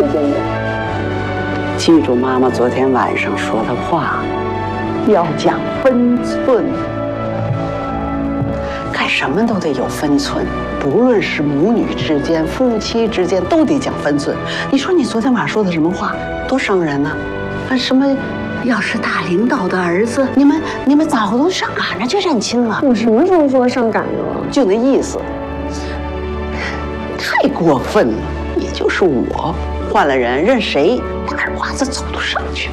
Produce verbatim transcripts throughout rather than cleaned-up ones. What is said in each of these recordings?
见面。 记住妈妈昨天晚上说的话，要讲分寸。干什么都得有分寸，不论是母女之间、夫妻之间，都得讲分寸。你说你昨天晚上说的什么话，多伤人呢？啊，什么？要是大领导的儿子，你们你们早都上赶着去认亲了。 我什么时候说上赶着了？ 就那意思，太过分了。也就是我换了人，任谁大耳瓜子走都上去。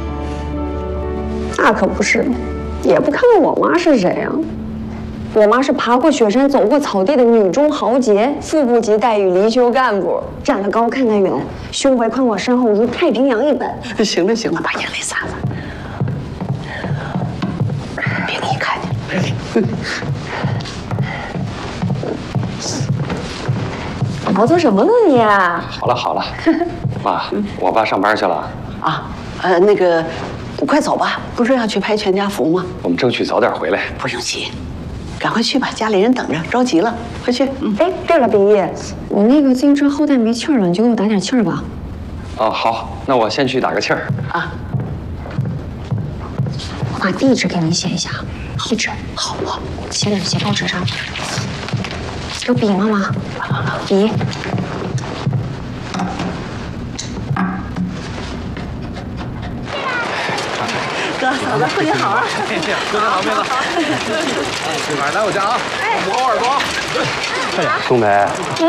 那可不是，也不看看我妈是谁啊？我妈是爬过雪山、走过草地的女中豪杰，副部级待遇离休干部，站得高看得远，胸围宽广身后如太平洋一般。 行了行了，把眼泪擦了，别给你看见。 熬做什么呢你？ 好了好了，妈，我爸上班去了。 啊，呃，那个，快走吧，不是要去拍全家福吗？ 我们争取早点回来。 不用急，赶快去吧，家里人等着，着急了，快去。嗯。 哎，对了，秉义，我那个自行车后带没气儿了，你就给我打点气儿吧。 哦，好，那我先去打个气儿。 啊。 我把地址给你写一下。地址好啊， 写哪？写报纸上。有笔吗，妈？笔。 哥，嫂子，过年好啊！ 过年好，妹子。去哪儿来我家啊？磨耳朵。 冬梅。嗯。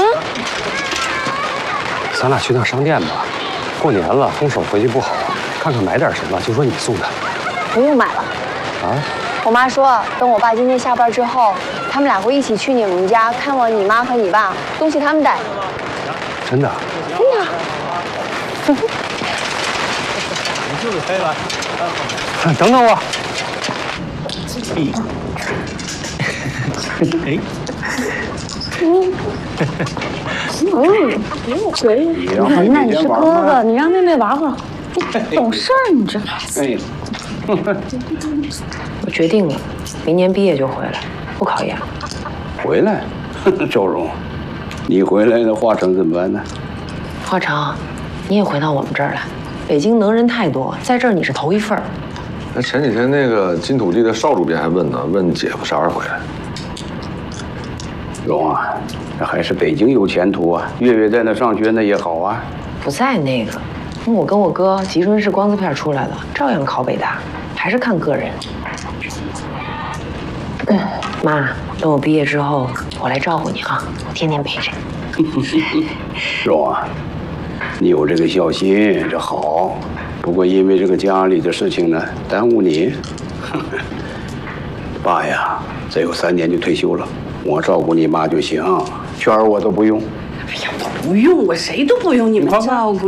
咱俩去趟商店吧。过年了，空手回去不好，看看买点什么，就说你送的。 不用买了。 啊？ 我妈说，等我爸今天下班之后，他们俩会一起去你们家看望你妈和你爸，东西他们带。 真的？ 真的。 你就是飞了。 等等我。 哎。 嗯，嘴。楠楠，你是哥哥，你让妹妹玩会儿。懂事儿，你这孩子。哎。 我决定了，明年毕业就回来，不考研了。 回来？周荣，你回来了，华成怎么办呢？ 华成，你也回到我们这儿来。北京能人太多，在这儿你是头一份儿。 那前几天那个金土地的邵主编还问呢，问姐夫啥时候回来。 荣啊，这还是北京有前途啊！月月在那上学那也好啊。 不在那个，我跟我哥吉春是光字片出来的，照样考北大，还是看个人。嗯，妈，等我毕业之后，我来照顾你啊，天天陪着你。 荣啊，你有这个孝心，这好。不过因为这个家里的事情呢，耽误你。爸呀，再有三年就退休了，我照顾你妈就行，圈儿我都不用。 哎呀，不用，我谁都不用你们照顾。